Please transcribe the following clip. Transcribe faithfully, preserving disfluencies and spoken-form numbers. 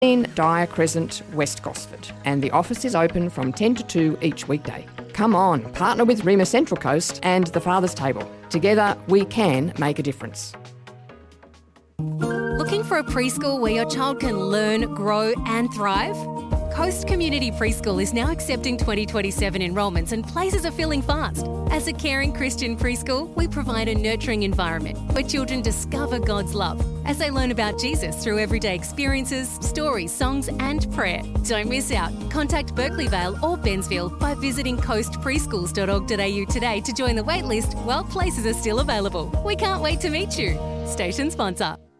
in Dyer Crescent, West Gosford, and the office is open from ten to two each weekday. Come on, partner with Rima Central Coast and the Father's Table. Together, we can make a difference. Looking for a preschool where your child can learn, grow and thrive? Coast Community Preschool is now accepting twenty twenty-seven enrolments and places are filling fast. As a caring Christian preschool, we provide a nurturing environment where children discover God's love as they learn about Jesus through everyday experiences, stories, songs and prayer. Don't miss out. Contact Berkeley Vale or Bensville by visiting coast preschools dot org dot a u today to join the waitlist while places are still available. We can't wait to meet you. Station sponsor.